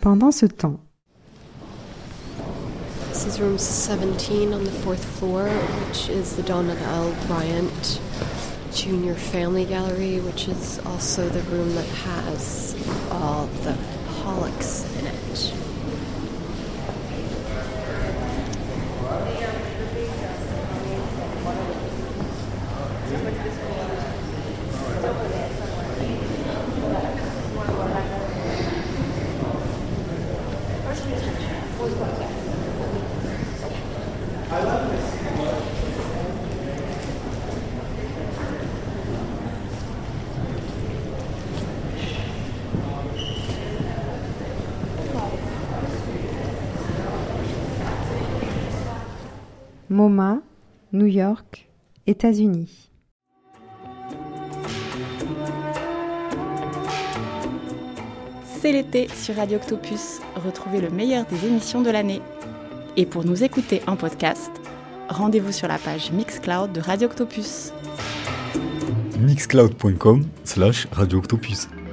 Pendant ce temps, This is room 17 on the 4th floor, which is the Donald L. Bryant Jr. Family Gallery, which is also the room that has all the Pollocks in it. MoMA, New York, États-Unis. C'est l'été sur Radio Octopus. Retrouvez le meilleur des émissions de l'année. Et pour nous écouter en podcast, rendez-vous sur la page Mixcloud de Radio Octopus. mixcloud.com/Radio Octopus.